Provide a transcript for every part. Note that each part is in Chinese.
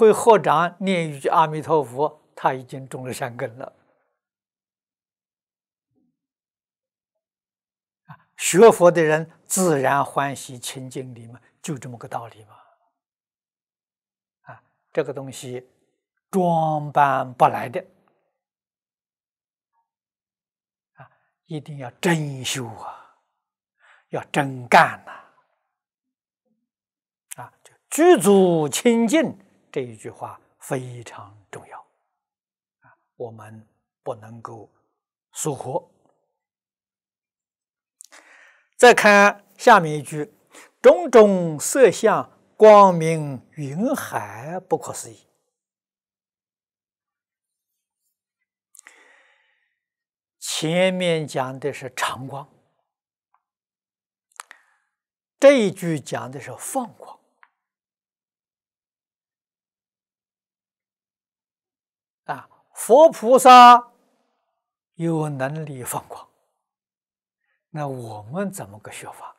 会合掌念一句阿弥陀佛，他已经种了善根了。学佛的人自然欢喜清净里面，就这么个道理嘛。这个东西装扮不来的一定要真修啊，要真干呐！就具足清净这一句话非常重要我们不能够疏忽。再看下面一句：种种色相，光明云海，不可思议。前面讲的是常光，这一句讲的是放光。佛菩萨有能力放光，那我们怎么个学法？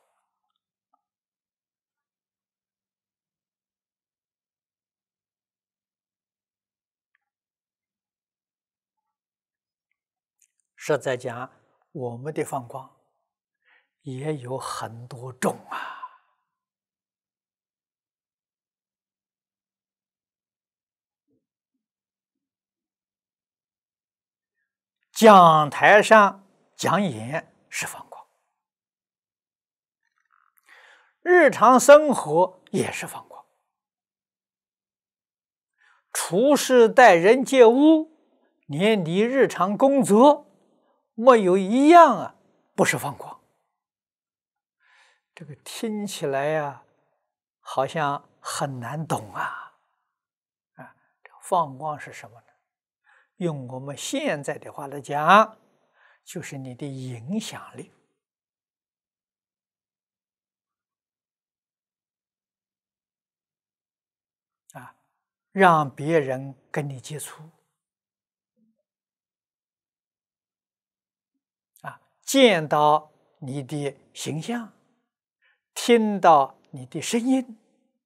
实在讲，我们的放光也有很多种讲台上讲演是放光，日常生活也是放光，处事待人接物，连你日常工作没有一样不是放光。这个听起来好像很难懂放光是什么呢？用我们现在的话来讲，就是你的影响力让别人跟你接触见到你的形象，听到你的声音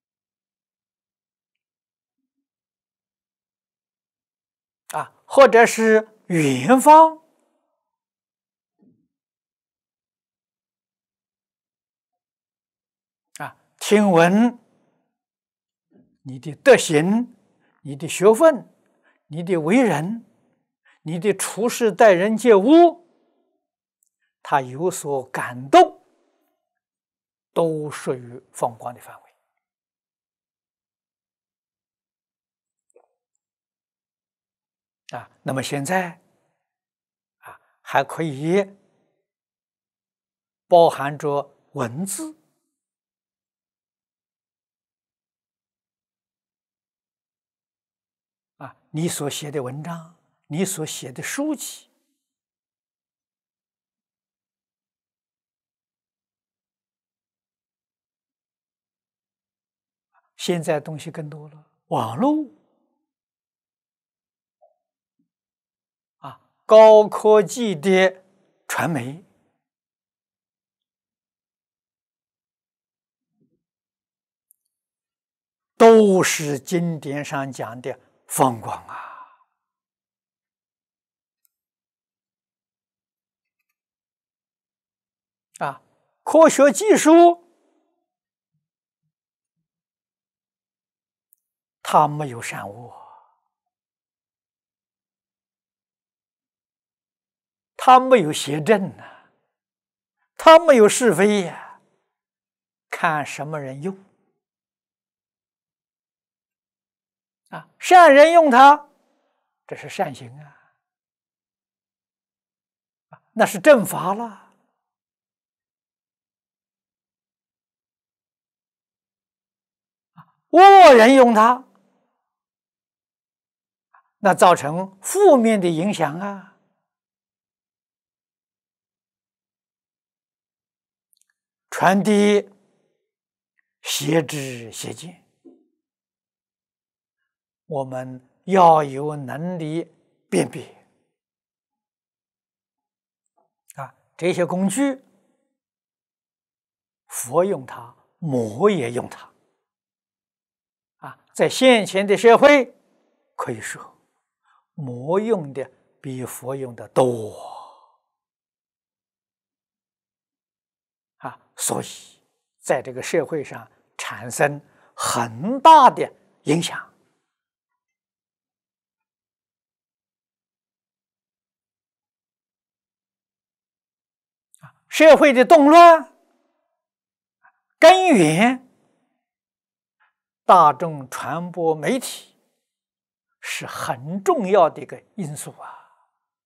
或者是远方听闻你的德行、你的学问、你的为人、你的处事待人接物，他有所感动，都属于放光的范围那么现在还可以包含着文字你所写的文章，你所写的书籍现在东西更多了，网络高科技的传媒都是经典上讲的放光科学技术它没有善恶，它没有邪正它没有是非看什么人用善人用它，这是善行那是正法了。恶人用它，那造成负面的影响传递邪知邪见。我们要有能力辨别这些工具，佛用它，魔也用它在现前的社会，可以说魔用的比佛用的多所以在这个社会上产生很大的影响。社会的动乱根源，大众传播媒体是很重要的一个因素啊。